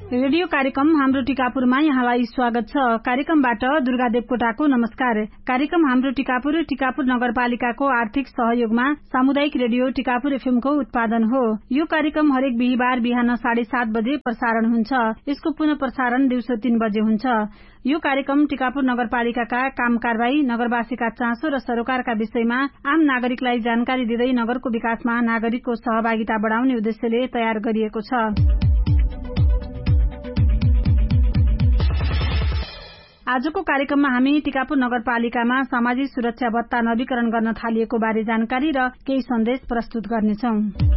Radio कार्यक्रम हाम्रो टिकापुरमा यहाँलाई स्वागत छ। कार्यक्रमबाट दुर्गा देवकोटाको नमस्कार। कार्यक्रम हाम्रो टिकापुर नगरपालिकाको आर्थिक सहयोगमा सामुदायिक रेडियो टिकापुर एफएमको उत्पादन हो। यो कार्यक्रम हरेक बिहीबार बिहान 7:30 बजे प्रसारण हुन्छ। यसको पुनः प्रसारण दिउँसो 3 बजे हुन्छ। यो कार्यक्रम टिकापुर नगरपालिकाका काम कारबाही, नगरवासीका चासो र सरोकारका विषयमा आम नागरिकलाई जानकारी दिँदै नगरको विकासमा नागरिकको सहभागिता बढाउने उद्देश्यले तयार गरिएको छ। आजको कार्यक्रममा हामी टिकापुर नगरपालिकामा सामाजिक सुरक्षा भत्ता नवीकरण गर्न थालिएको बारे जानकारी र केही सन्देश प्रस्तुत गर्नेछौं।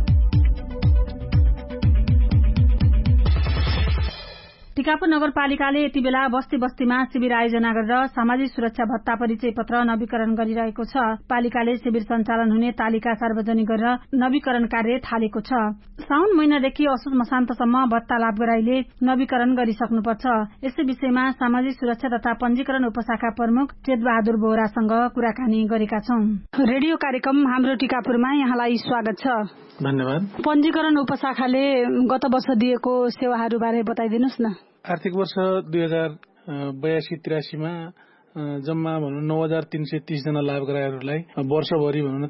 टिकापुर नगरपालिकाले यति बेला बस्ती बस्तीमा शिविर आयोजना गरेर सामाजिक सुरक्षा भत्ता परिचय पत्र नवीकरण गरिरहेको छ। पालिकाले शिविर सञ्चालन हुने तालिका सार्वजनिक गरेर नवीकरण कार्य थालेको छ। साउन महिनादेखि असोज मसान्तसम्म भत्ता लाभग्राहीले नवीकरण गरिसक्नुपर्छ। यसै विषयमा सामाजिक सुरक्षा तथा पञ्जीकरण उपशाखा प्रमुख चेतबहादुर बोहरासँग कुराकानी गरेका छौं। रेडियो कार्यक्रम हाम्रो टिकापुरमा यहाँलाई स्वागत छ। धन्यवाद। पञ्जीकरण उपशाखाले गत वर्ष दिएको सेवाहरू बारे बताइदिनुस् न। आर्थिक वर्ष 2082-83 मा जम्मा भनौं 9330 जना लाभग्राहीहरूलाई वर्षभरि भनौं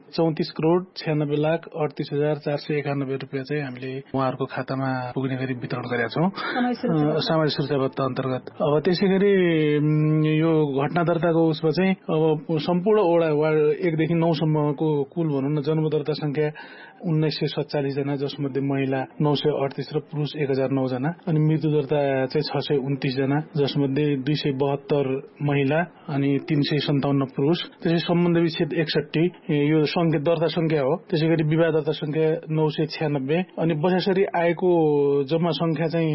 34,96,38,491 रुपैयाँ चाहिँ हामीले उहाँहरूको खातामा पुग्ने गरी वितरण गरेका छौं सामाजिक सुरक्षा भत्ता अन्तर्गत। अब त्यसैगरी यो घटना दर्ताको उसमा चाहिँ अब सम्पूर्ण वडा 1 देखि 9 सम्मको कुल भनौं न जन्म दर्ता संख्या 1947 जना, जसमध्ये महिला 938 र पुरुष 1009 जना, अनि मृत्यु दर्ता चाहिँ 629 जना, जसमध्ये 272 महिला अनि 357 पुरुष। त्यसै सम्बन्ध विच्छेद 61 यो संख्या दर्ता संख्या हो। त्यसैगरी विवाह दर्ता संख्या 996 अनि बसासरी आएको जम्मा संख्या चाहिँ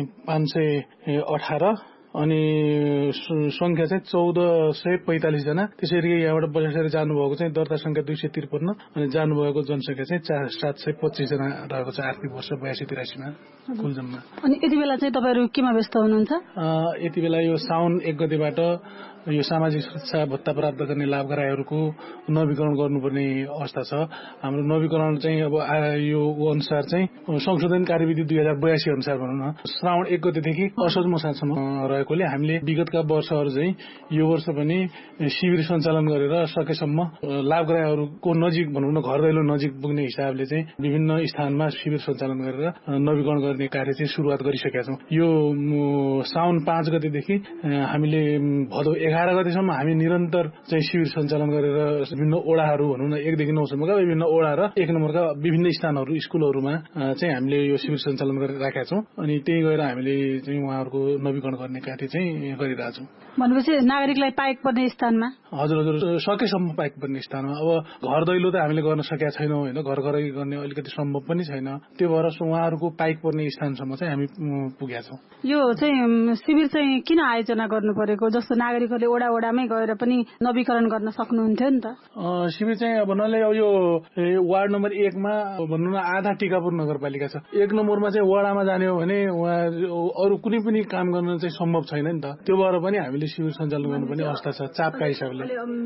518 अनि संख्या चाहिँ 1445 जना। त्यसैगरी यहाँबाट बसासरी जानुभएको चाहिँ दर्ता संख्या 253 अनि जानुभएको जनसंख्या चाहिँ 725 जना रहेको छ आर्थिक वर्ष 82-83 मा कुल जम्मा। अनि यति बेला चाहिँ तपाईहरु केमा व्यस्त हुनुहुन्छ? यति बेला यो साउन 1 गतेबाट यो सामाजिक सुरक्षा भत्ता प्राप्त गर्ने लाभग्राहीहरूको नवीकरण गर्नुपर्ने अवस्था छ। हाम्रो नवीकरण चाहिँ अब यो अनुसार चाहिँ संशोधन कार्यविधि 2082 अनुसार भनौं न श्रावण 1 गतेदेखि असोज मसान्तसम्म रहेकोले हामीले विगतका वर्षहरू चाहिँ यो वर्ष पनि शिविर सञ्चालन गरेर सकेसम्म लाभग्राहीहरूको नजिक भनौं न घर दैलो नजिक पुग्ने हिसाबले चाहिँ विभिन्न स्थानमा शिविर सञ्चालन गरेर नवीकरण गर्ने कार्य चाहिँ सुरुवात गरिसकेका छौं। यो साउन 5 गतेदेखि हामीले भदौ 11 गतेसम्म हामी निरन्तर चाहिँ शिविर सञ्चालन गरेर विभिन्न ओडाहरू भनौं न 1 देखि 9 सम्मका विभिन्न ओडा र 1 नम्बरका विभिन्न स्थानहरू स्कुलहरूमा चाहिँ हामीले यो शिविर सञ्चालन गरेर राखेका छौं। अनि त्यही गएर हामीले चाहिँ उहाँहरूको नवीकरण गर्ने कार्य चाहिँ गरिरहेका छौं। भनेपछि नागरिकलाई पाएक पर्ने स्थानमा हजुर सकेसम्म पाएक पर्ने स्थानमा। अब घर दैलो त हामीले गर्न सकेका छैनौं हैन, घर घरै गर्ने अलिकति सम्भव पनि छैन। त्यो भएर उहाँहरूको पाएक पर्ने स्थानसम्म चाहिँ हामी पुगेका छौं। यो चाहिँ शिविर चाहिँ किन आयोजना गर्नु परेको? जस्तो नागरिकहरूले ओडामै गएर पनि नवीकरण गर्न सक्नुहुन्थ्यो नि त। शिविर चाहिँ भन्नाले अब यो वार्ड नम्बर 1 मा भन्नु न आधा टिकापुर नगरपालिका छ। 1 नम्बरमा चाहिँ वडामा जाने हो भने उहाँ अरु कुनै पनि काम गर्न चाहिँ सम्भव छैन नि त। त्यो भएर पनि हामीले शिविर सञ्चालन गर्नुपर्ने अवस्था छ चापका हिसाबले।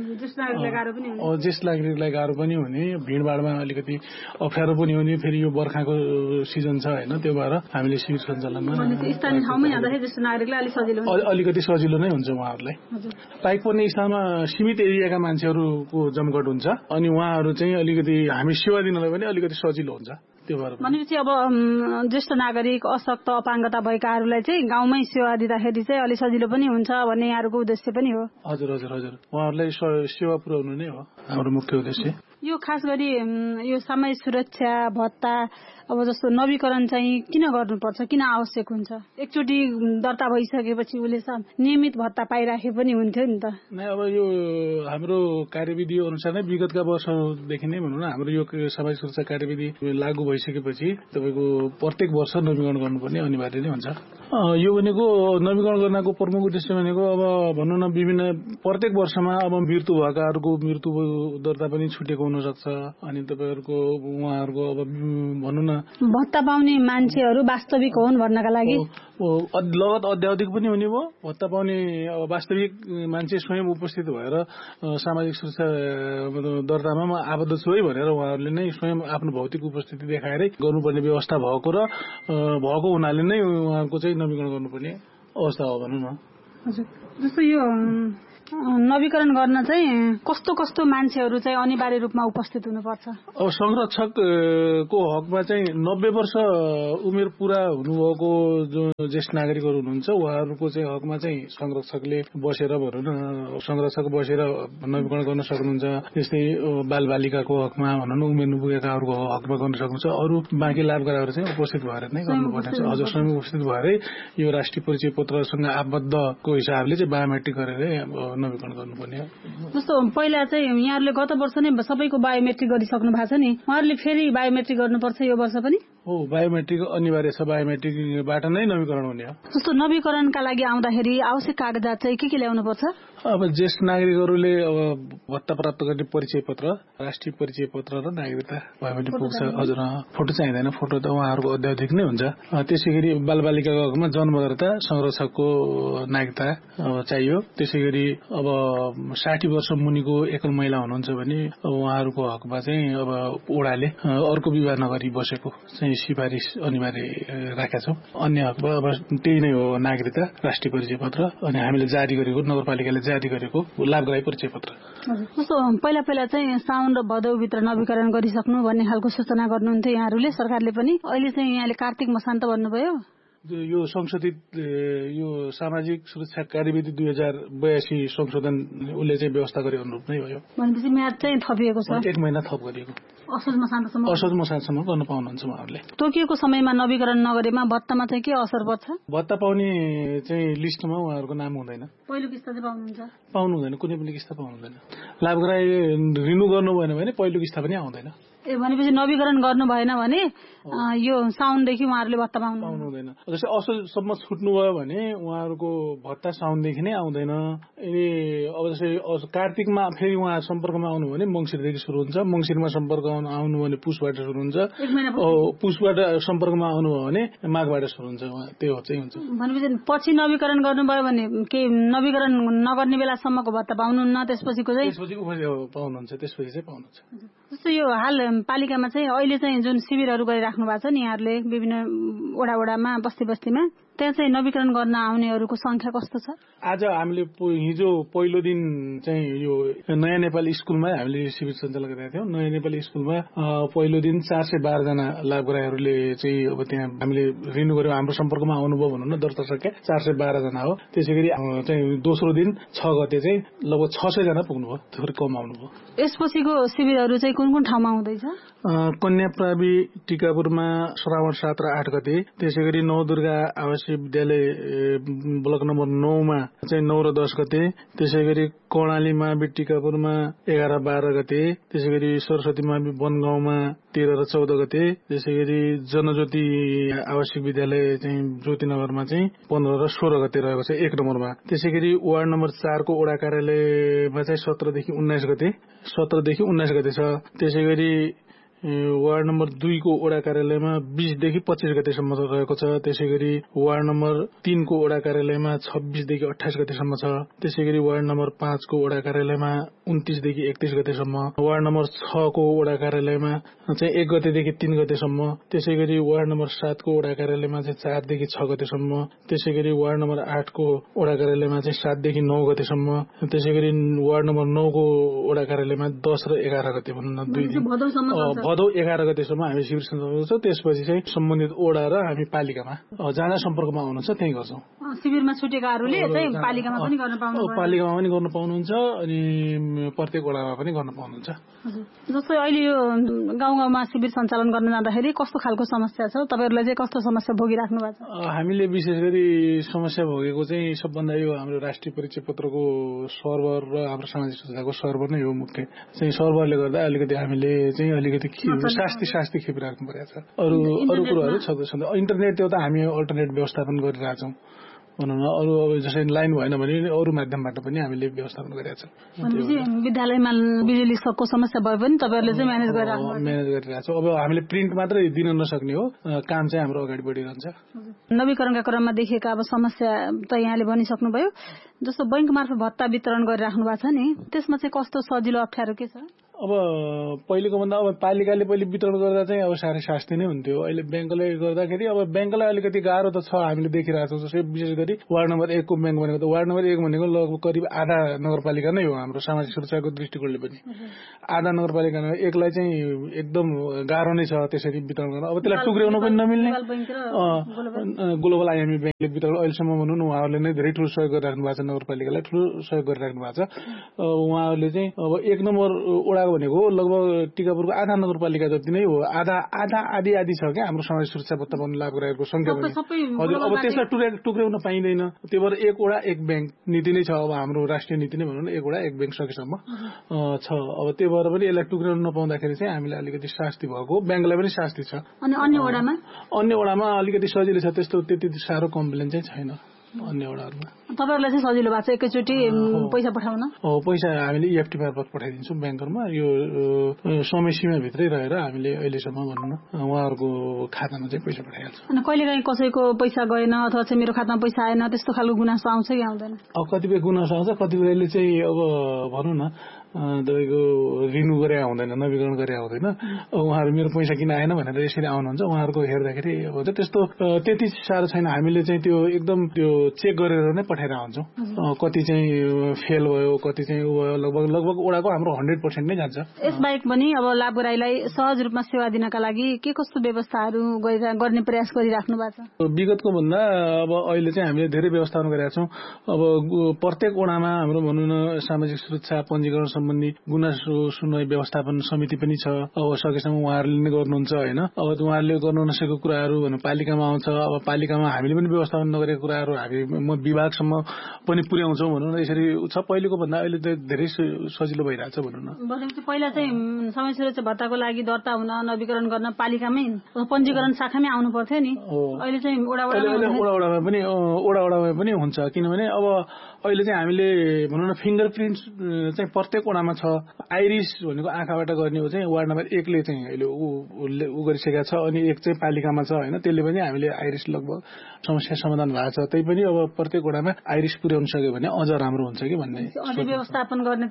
ज्येष्ठ नागरिकलाई गाह्रो पनि हुने, भिडभाडमा अलिकति अप्ठ्यारो पनि हुने, फेरि यो बर्खाको सिजन छ हैन, त्यो भएर हामीले शिविर सञ्चालनमा स्थानीय ठाउँमै जाँदाखेरि ज्येष्ठ नागरिकलाई अलिकति सजिलो नै हुन्छ उहाँहरूलाई। पाइक पर्ने स्थानमा सीमित एरियाका मान्छेहरूको जमघट हुन्छ अनि उहाँहरू चाहिँ अलिकति हामी सेवा दिनलाई पनि अलिकति सजिलो हुन्छ। भनेपछि अब ज्येष्ठ नागरिक, अशक्त, अपाङ्गता भएकाहरूलाई चाहिँ गाउँमै सेवा दिँदाखेरि चाहिँ अलि सजिलो पनि हुन्छ भन्ने यहाँहरूको उद्देश्य पनि हो। हजुर उहाँहरूलाई सेवा पुर्याउनु नै हो हाम्रो मुख्य उद्देश्य। यो खास गरी यो सामाजिक सुरक्षा भत्ता अब जस्तो नवीकरण चाहिँ किन गर्नुपर्छ, किन आवश्यक हुन्छ? एकचोटि दर्ता भइसकेपछि उसले नियमित भत्ता पाइराखे पनि हुन्थ्यो नि त। अब यो हाम्रो कार्यविधि अनुसार नै विगतका वर्षदेखि नै भनौँ न हाम्रो यो सामाजिक सुरक्षा कार्यविधि लागू भइसकेपछि तपाईको प्रत्येक वर्ष नवीकरण गर्नुपर्ने अनिवार्य नै हुन्छ। यो भनेको नवीकरण गर्नको प्रमुख उद्देश्य भनेको अब भनौँ न विभिन्न प्रत्येक वर्षमा अब मृत्यु भएकाहरूको मृत्यु दर्ता पनि छुटेको हुन सक्छ। अनि तपाईहरुको उहाँहरुको अब भनौँ न भत्ता पाउने मान्छेहरू वास्तविक हुन् भन्नका लागि लगत अध्यावधिक पनि हुने भयो। भत्ता पाउने वास्तविक मान्छे स्वयं उपस्थित भएर सामाजिक सुरक्षा दर्तामा म आबद्ध छु है भनेर उहाँहरूले नै स्वयं आफ्नो भौतिक उपस्थिति देखाएरै गर्नुपर्ने व्यवस्था भएको र भएको हुनाले नै उहाँको चाहिँ नवीकरण गर्नुपर्ने अवस्था हो भनौँ न। हजुर, जस्तो यो नवीकरण गर्न चाहिँ कस्तो कस्तो मान्छेहरू चाहिँ अनिवार्य रूपमा उपस्थित हुनुपर्छ? अब संरक्षकको हकमा चाहिँ 90 वर्ष उमेर पूरा हुनुभएको जो ज्येष्ठ नागरिकहरू हुनुहुन्छ उहाँहरूको चाहिँ हकमा चाहिँ संरक्षकले बसेर भनौँ न, संरक्षक बसेर नवीकरण गर्न सक्नुहुन्छ। त्यस्तै बालबालिकाको हकमा भनौँ न, उमेर नपुगेकाहरूको हकमा गर्न सक्नुहुन्छ। अरू बाँकी लाभग्राहीहरू चाहिँ उपस्थित भएर नै गर्नुपर्ने छ। हजुर, स्वयं उपस्थित भएरै यो राष्ट्रिय परिचय पत्रसँग आबद्धको हिसाबले चाहिँ बायोमेट्रिक गरेरै नवीकरण गर्नुपर्ने हो। जस्तो पहिला चाहिँ यहाँहरूले गत वर्ष नै सबैको बायोमेट्रिक गरिसक्नु भएको छ नि, उहाँहरूले फेरि बायोमेट्रिक गर्नुपर्छ यो वर्ष पनि? हो, बायोमेट्रिक अनिवार्य छ। बायोमेट्रिकबाट नै नवीकरण हुने हो। जस्तो नवीकरणका लागि आउँदाखेरि आवश्यक कागजात चाहिँ के ल्याउनु पर्छ? अब ज्येष्ठ नागरिकहरूले अब भत्ता प्राप्त गर्ने परिचय पत्र, राष्ट्रिय परिचय पत्र र नागरिकता भयो भने पुग्छ। हजुर, फोटो चाहिँदैन, फोटो त उहाँहरूको अध्यावधिक नै हुन्छ। त्यसै गरी बालबालिकाको हकमा जन्मदर्ता, संरक्षकको नागरिकता चाहियो। त्यसै गरी अब 60 वर्ष मुनिको एकल महिला हुनुहुन्छ भने उहाँहरूको हकमा चाहिँ अब ओडाले अर्को विवाह नगरी बसेको चाहिँ सिफारिस अनिवार्य राखेका छौँ। अन्य हकमा अब त्यही नै हो, नागरिकता, राष्ट्रिय परिचय पत्र अनि हामीले जारी गरेको, नगरपालिकाले जारी गरेको लाभग्राही परिचय पत्र। जस्तो पहिला पहिला चाहिँ साउन र भदौभित्र नवीकरण गरिसक्नु भन्ने खालको सूचना गर्नुहुन्थ्यो यहाँहरूले, सरकारले पनि। अहिले चाहिँ यहाँले कार्तिक मसान्त भन्नुभयो। यो संशोधित यो सामाजिक सुरक्षा कार्यविधि 2082 संशोधन उसले चाहिँ व्यवस्था गरे अनुरूप नै भयो। भनेपछि म्याद चाहिँ थपिएको छ, 1 महिना थप गरिएको। असोज मसान्तसम्म गर्न पाउनुहुन्छ उहाँहरूले। तोकिएको समयमा नवीकरण नगरेमा भत्तामा चाहिँ के असर पर्छ? भत्ता पाउने चाहिँ लिस्टमा उहाँहरूको नाम हुँदैन। पहिलो किस्ता चाहिँ पाउनु हुँदैन, कुनै पनि किस्ता पाउनु हुँदैन। लाभग्राही रिन्यू गर्नु भएन भने पहिलो किस्ता पनि आउँदैन। भनेपछि नवीकरण गर्नु भएन भने यो साउनदेखि उहाँहरूले भत्ता पाउनु हुँदैन। जस्तै असोजसम्म छुट्नुभयो भने उहाँहरूको भत्ता साउनदेखि नै आउँदैन। अब जस्तै कार्तिकमा फेरि उहाँ सम्पर्कमा आउनु भने मङ्सिरदेखि सुरु हुन्छ। मङ्सिरमा सम्पर्क आउनु भने पुसबाट सुरु हुन्छ। पुसबाट सम्पर्कमा आउनुभयो भने माघबाट सुरु हुन्छ। त्यो चाहिँ हुन्छ। भनेपछि पछि नवीकरण गर्नुभयो भने के नवीकरण नगर्ने बेलासम्मको भत्ता पाउनुहुन्न, त्यसपछि पाउनुहुन्छ, त्यसपछि चाहिँ पाउनुहुन्छ। जस्तो यो हाल पालिकामा चाहिँ अहिले चाहिँ जुन शिविरहरू गरिराख्नु भएको छ नि यहाँहरूले विभिन्न वडामा, बस्ती बस्तीमा, त्यहाँ चाहिँ नवीकरण गर्न आउनेहरूको संख्या कस्तो छ? आज हामीले हिजो पहिलो दिन चाहिँ यो नयाँ नेपाली स्कुलमा हामीले शिविर सञ्चालन गरेका थियौँ। नयाँ नेपाली स्कुलमा पहिलो दिन 412 जना लाभग्राहीहरूले चाहिँ अब त्यहाँ हामीले रिन्यू गर्यौँ। हाम्रो सम्पर्कमा आउनुभयो भनौँ न, दर्ता संख्या 412 जना हो। त्यसै गरी चाहिँ दोस्रो दिन 6 गते चाहिँ लगभग 600 जना पुग्नुभयो, थोरै कम आउनुभयो। यसपछिको शिविरहरू चाहिँ कुन कुन ठाउँमा हुँदैछ? कन्याप्रावि टिकापुरमा श्रावण 7 र 8 गते, त्यसै गरी नवदुर्गा आवासीय विद्यालय ब्लक नम्बर 9 मा चाहिँ 9 र 10 गते, त्यसै गरी कर्णाली मावि टिकापुरमा 11 र 12 गते, त्यसै गरी सरस्वती मावि वनगाउँमा 13 र 14 गते, त्यसै गरी जनज्योति आवासीय विद्यालय चाहिँ ज्योतिनगरमा चाहिँ 15 र 16 गते रहेको छ 1 नम्बरमा। त्यसै गरी वार्ड नम्बर 4 को वडा कार्यालयमा चाहिँ 17 देखि 19 गते छ। त्यसै गरी वार्ड नम्बर 2 को वडा कार्यालयमा 20 देखि 25 गतेसम्म रहेको छ। त्यसै गरी वार्ड नम्बर 3 को वडा कार्यालयमा 26 देखि 28 गतेसम्म छ। त्यसै गरी वार्ड नम्बर 5 को वडा कार्यालयमा 29 देखि 31 गतेसम्म। वार्ड नम्बर 6 को वडा कार्यालयमा चाहिँ 1 गतेदेखि 3 गतेसम्म। त्यसै गरी वार्ड नम्बर 7 को वडा कार्यालयमा चाहिँ 4 देखि 6 गतेसम्म। त्यसै गरी वार्ड नम्बर 8 को वडा कार्यालयमा चाहिँ 7 देखि 9 गतेसम्म। त्यसै गरी वार्ड नम्बर 9 को वडा कार्यालयमा 10 र 11 गते भनौँ न, 2 दिन भदौ 11 गतेसम्म हामी शिविर सञ्चालन गर्छौँ। त्यसपछि चाहिँ सम्बन्धित ओडा र हामी पालिकामा जहाँ सम्पर्कमा आउनुहुन्छ त्यही गर्छौँ। शिविरमा छुटेकाहरूले चाहिँ पालिकामा पनि गर्न पाउनुहुन्छ अनि प्रत्येक ओडामा पनि गर्न पाउनुहुन्छ। जस्तो अहिले यो गाउँमा शिविर सञ्चालन गर्न जाँदाखेरि कस्तो खालको समस्या छ, तपाईहरुले चाहिँ कस्तो समस्या भोगिराख्नु भएको छ? हामीले विशेष गरी समस्या भोगेको चाहिँ सबभन्दा यो हाम्रो राष्ट्रिय परिचय पत्रको सर्भर र हाम्रो सामाजिक सुरक्षाको सर्भर नै हो। मुख्य चाहिँ सर्भरले गर्दा अलिकति हामीले चाहिँ अलिकति शास्ति खेपिराख्नु परेको छ। अरू कुराहरू छँदैछन्। इन्टरनेट त्यो त हामी अल्टरनेट व्यवस्थापन गरिरहेछौँ भनौँ न। अरू अब जसरी लाइन भएन भने अरू माध्यमबाट पनि हामीले व्यवस्थापन गरेका छौँ। विद्यालयमा बिजुलीको समस्या भए पनि तपाईहरुले चाहिँ म्यानेज गरिरहेका छौँ। अब हामीले प्रिन्ट मात्रै दिन नसक्ने हो, काम चाहिँ हाम्रो अगाडि बढिरहन्छ। नवीकरणका क्रममा देखिएका अब समस्या त यहाँले भनिसक्नुभयो। जस्तो बैंक मार्फत भत्ता वितरण गरिराख्नु भएको छ नि, त्यसमा चाहिँ कस्तो सजिलो अप्ठ्यारो के छ? अब पहिलेको भन्दा अब पालिकाले पहिले वितरण गर्दा चाहिँ अब साह्रै शास्ति नै हुन्थ्यो। अहिले ब्याङ्कले गर्दाखेरि अब ब्याङ्कलाई अलिकति गाह्रो त छ, हामीले देखिरहेको छौँ। जस्तै विशेष गरी वार्ड नम्बर 1 को ब्याङ्क भनेको त वार्ड नम्बर 1 भनेको लगभग करिब आधा नगरपालिका नै हो हाम्रो सामाजिक सुरक्षाको दृष्टिकोणले पनि। आधा नगरपालिका एकलाई चाहिँ एकदम गाह्रो नै छ त्यसरी वितरण गर्न। अब त्यसलाई टुक्र्याउन पनि नमिल्ने। ग्लोबल आइएमई ब्याङ्कले वितरण अहिलेसम्म भनौँ न उहाँहरूले नै धेरै ठुलो सहयोग गरिराख्नु भएको छ, नगरपालिकालाई ठुलो सहयोग गरिराख्नु भएको छ। उहाँहरूले चाहिँ अब 1 नम्बर वडाको भनेको लगभग टिकापुरको आधा नगरपालिका जति नै हो। आधी छ क्या हाम्रो समाज सुरक्षा भत्ता पाउने लाभग्राहीहरूको संख्या पनि। हजुर, अब त्यसलाई टुक्र्याउन पाइँदैन। त्यही भएर 1 वडा 1 ब्याङ्क नीति नै छ। अब हाम्रो राष्ट्रिय नीति नै भनौँ न 1 वडा 1 ब्याङ्क सकेसम्म छ। अब त्यही भएर पनि यसलाई टुक्र्याउन नपाउँदाखेरि चाहिँ हामीलाई अलिकति शास्ति भएको, ब्याङ्कलाई पनि शास्ति छ। अनि अन्य वडामा अलिकति सजिलो छ, त्यस्तो त्यति साह्रो कम्प्लेन चाहिँ छैन अन्य वडाहरूमा। तपाईहरुलाई चाहिँ सजिलो भएको छ एकैचोटी पैसा पठाउन? पैसा हामीले EFT मार्फत पठाइदिन्छौँ ब्याङ्करमा। यो समय सीमाभित्रै रहेर हामीले अहिलेसम्म भनौँ न उहाँहरूको खातामा चाहिँ पैसा पठाइहाल्छौँ। अनि कहिलेकाहीँ कसैको पैसा गएन अथवा चाहिँ मेरो खातामा पैसा आएन त्यस्तो खालको गुनासो आउँछ कि आउँदैन? कतिपय गुनासो आउँछ, कतिपयले चाहिँ अब भनौँ न तपाईँको रिन्यू गरे आउँदैन, नवीकरण गरे आउँदैन। उहाँहरू मेरो पैसा किन आएन भनेर यसरी आउनुहुन्छ। उहाँहरूको हेर्दाखेरि अब त्यस्तो त्यति साह्रो छैन। हामीले चाहिँ त्यो एकदम त्यो चेक गरेर नै पठाएर आउँछौँ। कति चाहिँ फेल भयो, कति चाहिँ उ भयो। लगभग वडाको हाम्रो 100% नै जान्छ। यसबाहेक पनि अब लाभग्राहीलाई सहज रूपमा सेवा दिनका लागि के कस्तो व्यवस्थाहरू गर्ने प्रयास गरिराख्नु भएको छ? विगतको भन्दा अब अहिले चाहिँ हामीले धेरै व्यवस्थापन गरेका छौँ। अब प्रत्येक वडामा हाम्रो भनौँ न सामाजिक सुरक्षा पञ्जीकरण सम्बन्धी गुनासो सुनवाई व्यवस्थापन समिति पनि छ। अब सकेसम्म उहाँहरूले नै गर्नुहुन्छ होइन। अब उहाँहरूले गर्नु नसकेको कुराहरू भन्नु पालिकामा आउँछ। अब पालिकामा हामीले पनि व्यवस्थापन नगरेको कुराहरू हामी विभागसम्म पनि पुर्याउँछौँ भनौँ न। यसरी छ। पहिलेको भन्दा अहिले त धेरै सजिलो भइरहेछ भनौँ न। पहिला चाहिँ समाज सुरक्षा भत्ताको लागि दर्ता हुन नवीकरण गर्न पालिकामै पञ्जीकरण शाखामै आउनु पर्थ्यो नि। अहिले चाहिँ वडामा पनि हुन्छ। किनभने अब अहिले चाहिँ हामीले भनौँ न फिङ्गरप्रिन्ट चाहिँ प्रत्येक वडामा छ। आइरिस भनेको आँखाबाट गर्ने हो चाहिँ वार्ड नम्बर 1 ले चाहिँ अहिले उ गरिसकेका छ। अनि 1 चाहिँ पालिकामा छ होइन। त्यसले पनि हामीले आइरिस लगभग समस्या समाधान भएको छ। त्यही पनि अब प्रत्येक वडामा आइरिस पुर्याउन सक्यो भने अझ राम्रो हुन्छ कि भन्ने व्यवस्थापन गर्ने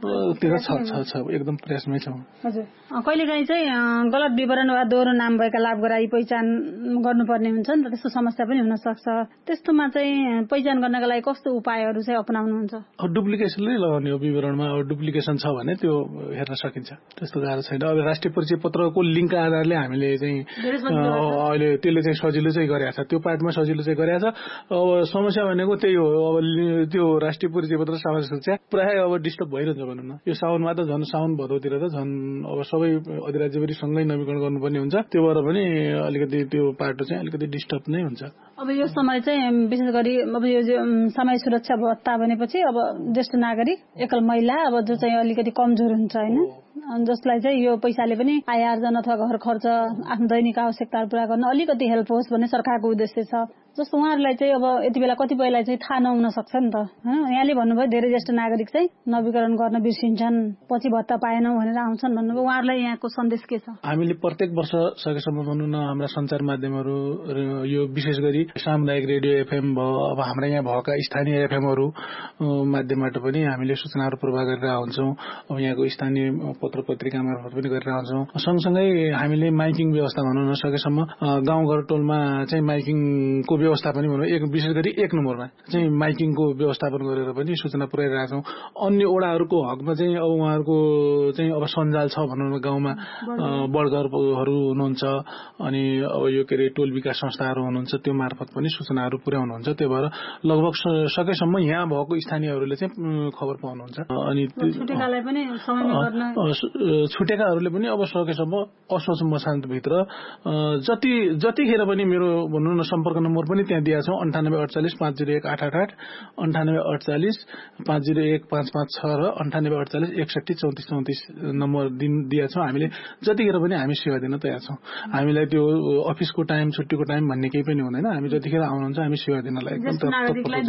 छ एकदम प्रयासमै छौँ। हजुर, कहिलेकाहीँ चाहिँ गलत विवरण वा दोहोरो नाम भएका लाभग्राही पहिचान गर्नुपर्ने हुन्छ नि त, त्यस्तो समस्या पनि हुन सक्छ। त्यस्तोमा चाहिँ पहिचान गर्नका लागि कस्तो उपायहरू चाहिँ अपनाउनुहुन्छ? डुप्लिकेसनले लगाउने हो विवरणमा। अब डुप्लिकेसन छ भने त्यो हेर्न सकिन्छ, त्यस्तो गाह्रो छैन। अब राष्ट्रिय परिचय पत्रको लिङ्क आधारले हामीले चाहिँ अहिले त्यसले चाहिँ सजिलो चाहिँ गरेको छ। त्यो पार्टमा सजिलो चाहिँ गरेको छ। अब समस्या भनेको त्यही हो। अब त्यो राष्ट्रिय परिचय पत्र सामाजिक सुरक्षा प्राय अब डिस्टर्ब भइरहन्छ भनौँ न। यो साउनमा त झन् साउन भदौतिर त झन् अब सबै अधिराज्यभरि सँगै नवीकरण गर्नुपर्ने हुन्छ। त्यो भएर पनि अलिकति त्यो पाटो चाहिँ अलिकति डिस्टर्ब नै हुन्छ। अब यो समय चाहिँ विशेष गरी अब यो सामाजिक सुरक्षा भत्ता भनेपछि अब ज्येष्ठ नागरिक, एकल महिला अब जो चाहिँ अलिकति कमजोर हुन्छ होइन, जसलाई चाहिँ यो पैसाले पनि आय आर्जन अथवा घर खर्च आफ्नो दैनिक आवश्यकताहरू पूरा गर्न अलिकति हेल्प होस् भन्ने सरकारको उद्देश्य छ। जस्तो उहाँहरूलाई चाहिँ अब यति बेला कतिपयलाई चाहिँ थाहा नहुन सक्छ नि त। यहाँले भन्नुभयो धेरै ज्येष्ठ नागरिक चाहिँ नवीकरण गर्न बिर्सिन्छन्, पछि भत्ता पाएनौँ भनेर आउँछन् भन्नुभयो। उहाँहरूलाई यहाँको सन्देश के छ? हामीले प्रत्येक वर्ष सकेसम्म भनौँ न हाम्रा सञ्चार माध्यमहरू, यो विशेष गरी सामुदायिक रेडियो FM भयो, अब हाम्रा यहाँ भएका स्थानीय FMहरू माध्यमबाट पनि हामीले सूचनाहरू पूर्वाह गरेर आउँछौँ। अब यहाँको स्थानीय पत्र पत्रिका मार्फत पनि गरेर आउँछौँ। सँगसँगै हामीले माइकिङ व्यवस्था भनौँ न सकेसम्म गाउँघर टोलमा चाहिँ माइकिङको व्यवस्था पनि भनौँ, विशेष गरी 1 नम्बरमा चाहिँ माइकिङको व्यवस्थापन गरेर पनि सूचना पुर्याइरहेका छौँ। अन्य वडाहरूको हकमा चाहिँ अब उहाँहरूको चाहिँ अब सञ्जाल छ भनौँ न, गाउँमा बडघरहरू हुनुहुन्छ अनि अब यो के अरे टोल विकास संस्थाहरू हुनुहुन्छ, त्यो मार्फत पनि सूचनाहरू पुर्याउनुहुन्छ। त्यो भएर लगभग सकेसम्म यहाँ भएको स्थानीयहरूले चाहिँ खबर पाउनुहुन्छ। अनि छुटेकाहरूले पनि अब सकेसम्म असोज मसान्तभित्र जतिखेर पनि मेरो भनौँ न सम्पर्क नम्बर पनि त्यहाँ दिएका छौँ। 9848 501 888, 9848 501 556 र 9848 61 34 34 नम्बर दिएका छौँ। हामीले जतिखेर पनि हामी सेवा दिन तयार छौँ। हामीलाई त्यो अफिसको टाइम छुट्टीको टाइम भन्ने केही पनि हुँदैन। हामी जतिखेर आउनुहुन्छ हामी सेवा दिनलाई एकदम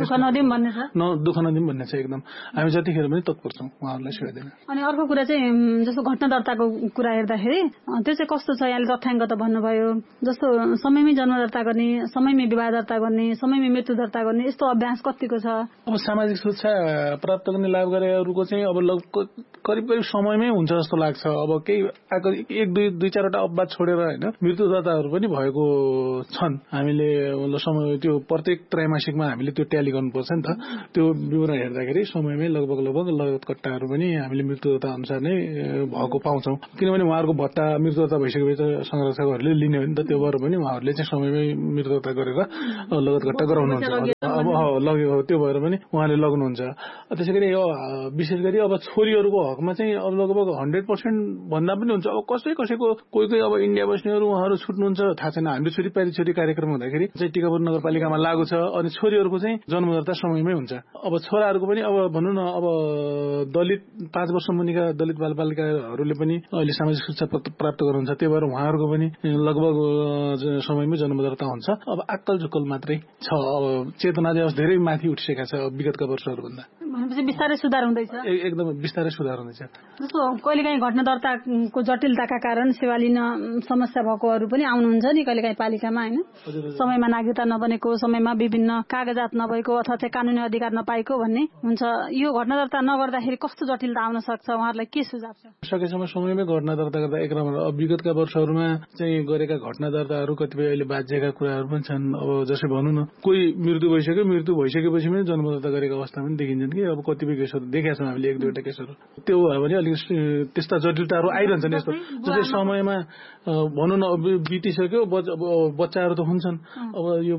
दुःख नदिउँ भन्ने छ। एकदम हामी जतिखेर पनि तत्पर छौँ उहाँहरूलाई सेवा दिन। अनि अर्को कुरा चाहिँ जस्तो घटना दर्ताको कुरा हेर्दाखेरि त्यो चाहिँ कस्तो छ? यहाँले तथ्याङ्क त भन्नुभयो, जस्तो समयमै जन्म दर्ता गर्ने, समयमै विवाह दर्ता गर्ने, समयमै मृत्यु दर्ता गर्ने, यस्तो अभ्यास कतिको छ? अब सामाजिक सुरक्षा प्राप्त गर्ने लाभ गरेहरूको चाहिँ अब करिब समयमै हुन्छ जस्तो लाग्छ। अब केही एक दुई चारवटा अपवाद छोडेर होइन मृत्यु दर्ताहरू पनि भएको छन्। हामीले त्यो प्रत्येक त्रैमासिकमा हामीले त्यो ट्याली गर्नुपर्छ नि त। त्यो विवरण हेर्दाखेरि समयमै लगभग लगत कट्टाहरू पनि हामीले मृत्यु दर्ता अनुसार नै भएको पाउँछौँ। किनभने उहाँहरूको भत्ता मृत्यु दर्ता भइसकेपछि संरक्षकहरूले लिने हो नि त। त्यो भएर पनि उहाँहरूले चाहिँ समयमै मृत्यु दर्ता गरेर लगत कट्टा गराउनुहुन्छ। अब लग्यो त्यो भएर पनि उहाँले लग्नुहुन्छ। त्यसै गरी विशेष गरी अब छोरीहरूको हकमा चाहिँ अब लगभग 100% भन्दा पनि हुन्छ। अब कसैको कोही अब इन्डिया बस्नेहरू उहाँहरू छुट्नुहुन्छ थाहा छैन। हाम्रो छोरी प्यारी छोरी कार्यक्रम हुँदाखेरि चाहिँ टिकापुर नगरपालिकामा लागू छ। अनि छोरीहरूको चाहिँ जन्मदर्ता समयमै हुन्छ। अब छोराहरूको पनि अब भनौँ न अब दलित 5 वर्ष मुनिका दलित बालबालिकाहरूले पनि अहिले सामाजिक सुरक्षा प्राप्त गर्नुहुन्छ। त्यही भएर उहाँहरूको पनि लगभग समयमै जन्मदर्ता हुन्छ। अब आक्कल झुक्कल मात्रै छ। अब चेतना चाहिँ धेरै माथि उठिसकेका छ विगतका वर्षहरूभन्दा। भनेपछि बिस्तारै सुधार हुँदैछ। एकदम बिस्तारै सुधार हुँदैछ। जस्तो कहिलेकाहीँ घटना दर्ताको जटिलताका कारण सेवा लिन समस्या भएकोहरू पनि आउनुहुन्छ नि कहिलेकाहीँ पालिकामा होइन? समयमा नागरिकता नबनेको, समयमा विभिन्न कागजात नभएको अथवा चाहिँ कानुनी अधिकार नपाएको भन्ने हुन्छ। यो घटना दर्ता नगर्दाखेरि कस्तो जटिलता आउन सक्छ? उहाँहरूलाई के सुझाव छ? सकेसम्म समयमै घटना दर्ता गर्दा एक नम्बर। अब विगतका वर्षहरूमा चाहिँ गरेका घटना दर्ताहरू कतिपय अहिले बाध्यका कुराहरू पनि छन्। अब जसै भनौँ न कोही मृत्यु भइसकेपछि पनि जन्म दर्ता गरेको अवस्था पनि देखिन्छन् कि अब कतिपय केसहरू देखेका छौँ हामीले, 1-2वटा केसहरू। त्यो भयो भने अलिक त्यस्ता जटिलताहरू आइरहन्छन्। यस्तो जस्तै समयमा भनौँ न बितिसक्यो बच्चाहरू त हुन्छन्। अब यो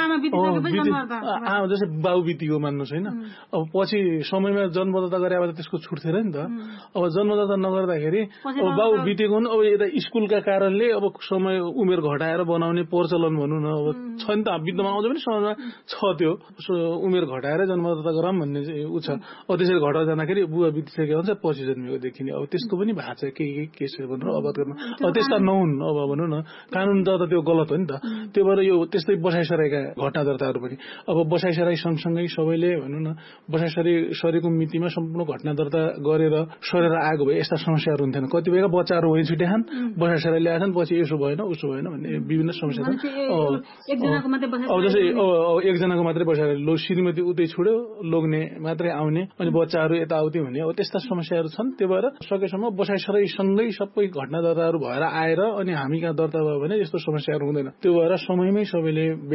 जस्तै बाउ बितिको मान्नुहोस् होइन। अब पछि समयमा जन्मदर्ता गरे अब त्यसको छुट्थेन नि त। अब जन्मदर्ता नगर्दाखेरि अब बाउ बितेको हुन्। अब यता स्कुलका कारणले अब समय उमेर घटाएर बनाउने प्रचलन भनौँ न अब छ नि त। विद्यमा आउँछ पनि समयमा छ त्यो उमेर घटाएर जन्मदर्ता गराउँ भन्ने ऊ छ। अब त्यसरी घटाएर जाँदाखेरि बुवा बितिसकेको हुन्छ पछि जन्मेको देखिने। अब त्यस्तो पनि भएको छ केही केसहरू भनौँ अवगत गर्न। अब त्यस्ता नहुन्। अब भनौँ न कानुन त त्यो गलत हो नि त। त्यो भएर यो त्यस्तै बसाइसरेका घटना दर्ताहरू पनि अब बसाइसराई सँगसँगै सबैले भनौँ न बसाइसरेको मितिमा सम्पूर्ण घटना दर्ता गरेर सरेर आएको भए यस्ता समस्याहरू हुन्थेन। कतिपयका बच्चाहरू वहीँ छुट्याछन्, बसाइसराई ल्याएछन्, पछि यसो भएन उसो भएन भन्ने विभिन्न समस्याहरू। अब जस्तै एकजनाको मात्रै बसाएर श्रीमती उतै छोड्यो, लोग्ने मात्रै आउने, अनि बच्चाहरू यताउति हुने। अब त्यस्ता समस्याहरू छन्। त्यो भएर सकेसम्म बसाइसराईसँगै सबै घटना दर्ताहरू भएर आएर अनि हामी कहाँ दर्ता भयो भने यस्तो समस्याहरू हुँदैन। त्यो भएर समयमै सबैले